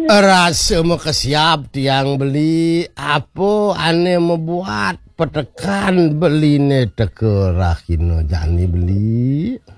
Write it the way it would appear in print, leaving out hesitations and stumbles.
Rasa mau kesiap tiang beli apa ane membuat petekan beli ne tekerahin jani beli.